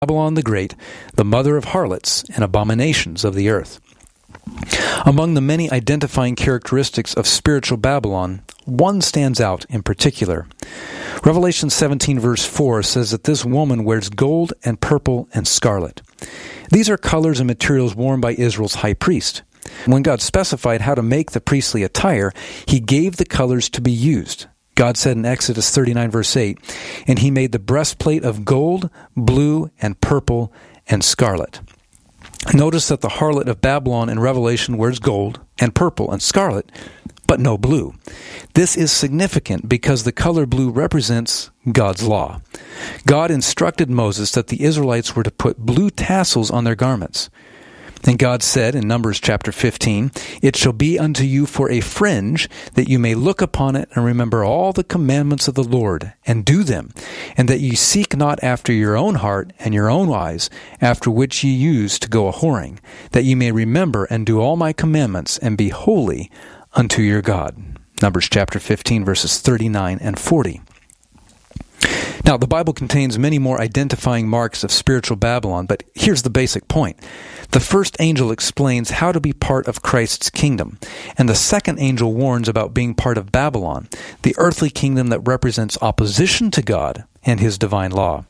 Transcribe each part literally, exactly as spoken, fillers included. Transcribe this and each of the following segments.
Babylon the Great, the mother of harlots and abominations of the earth. Among the many identifying characteristics of spiritual Babylon, one stands out in particular. Revelation seventeen verse four says that this woman wears gold and purple and scarlet. These are colors and materials worn by Israel's high priest. When God specified how to make the priestly attire, He gave the colors to be used. God said in Exodus thirty-nine verse eight, "And He made the breastplate of gold, blue, and purple, and scarlet." Notice that the harlot of Babylon in Revelation wears gold and purple and scarlet, but no blue. This is significant because the color blue represents God's law. God instructed Moses that the Israelites were to put blue tassels on their garments. And God said in Numbers chapter fifteen, "It shall be unto you for a fringe, that you may look upon it and remember all the commandments of the Lord, and do them, and that ye seek not after your own heart and your own eyes, after which ye used to go a-whoring, that ye may remember and do all my commandments, and be holy unto your God." Numbers chapter fifteen, verses thirty-nine and forty. Now, the Bible contains many more identifying marks of spiritual Babylon, but here's the basic point. The first angel explains how to be part of Christ's kingdom, and the second angel warns about being part of Babylon, the earthly kingdom that represents opposition to God and His divine law.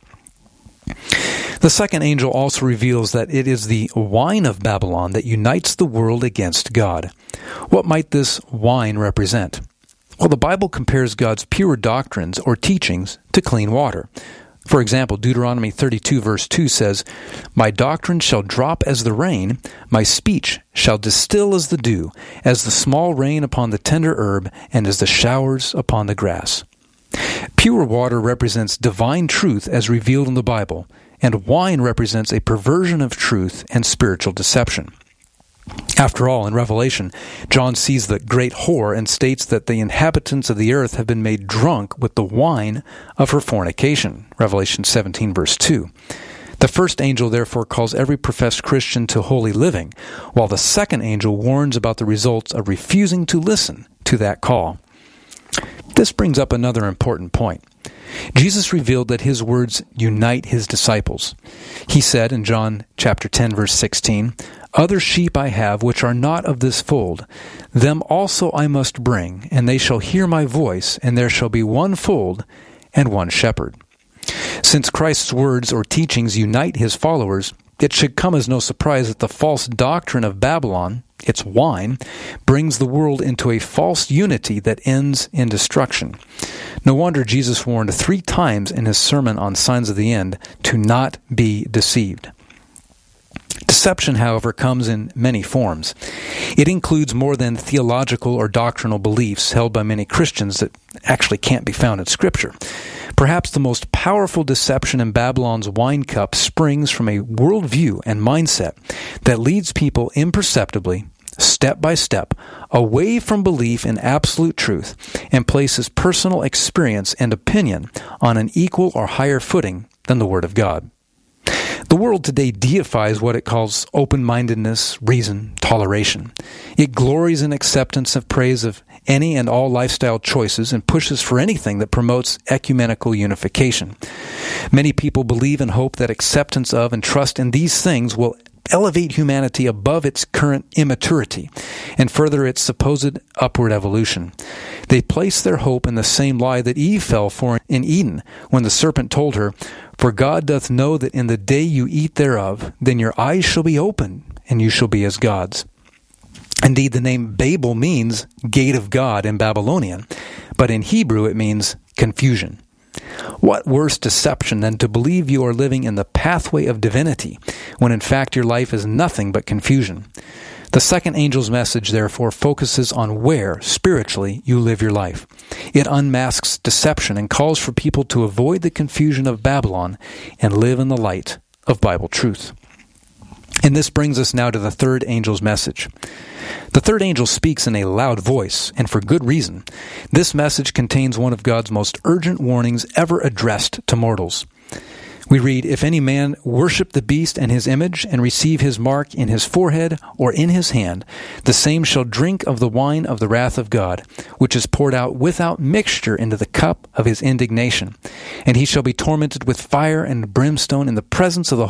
The second angel also reveals that it is the wine of Babylon that unites the world against God. What might this wine represent? Well, the Bible compares God's pure doctrines or teachings to clean water. For example, Deuteronomy thirty-two verse two says, "My doctrine shall drop as the rain, my speech shall distill as the dew, as the small rain upon the tender herb, and as the showers upon the grass." Pure water represents divine truth as revealed in the Bible, and wine represents a perversion of truth and spiritual deception. After all, in Revelation, John sees the great whore and states that the inhabitants of the earth have been made drunk with the wine of her fornication. Revelation seventeen, verse two. The first angel therefore calls every professed Christian to holy living, while the second angel warns about the results of refusing to listen to that call. This brings up another important point. Jesus revealed that His words unite His disciples. He said in John chapter ten, verse sixteen, "Other sheep I have which are not of this fold. Them also I must bring, and they shall hear my voice, and there shall be one fold and one shepherd." Since Christ's words or teachings unite His followers, it should come as no surprise that the false doctrine of Babylon, its wine, brings the world into a false unity that ends in destruction. No wonder Jesus warned three times in His sermon on Signs of the End to not be deceived. Deception, however, comes in many forms. It includes more than theological or doctrinal beliefs held by many Christians that actually can't be found in Scripture. Perhaps the most powerful deception in Babylon's wine cup springs from a worldview and mindset that leads people imperceptibly, step by step, away from belief in absolute truth and places personal experience and opinion on an equal or higher footing than the Word of God. The world today deifies what it calls open-mindedness, reason, toleration. It glories in acceptance of praise of any and all lifestyle choices and pushes for anything that promotes ecumenical unification. Many people believe and hope that acceptance of and trust in these things will elevate humanity above its current immaturity and further its supposed upward evolution. They place their hope in the same lie that Eve fell for in Eden when the serpent told her, "For God doth know that in the day you eat thereof, then your eyes shall be opened, and you shall be as gods." Indeed, the name Babel means gate of God in Babylonian, but in Hebrew it means confusion. What worse deception than to believe you are living in the pathway of divinity, when in fact your life is nothing but confusion? The second angel's message, therefore, focuses on where, spiritually, you live your life. It unmasks deception and calls for people to avoid the confusion of Babylon and live in the light of Bible truth. And this brings us now to the third angel's message. The third angel speaks in a loud voice, and for good reason. This message contains one of God's most urgent warnings ever addressed to mortals. We read, "If any man worship the beast and his image, and receive his mark in his forehead or in his hand, the same shall drink of the wine of the wrath of God, which is poured out without mixture into the cup of his indignation. And he shall be tormented with fire and brimstone in the presence of the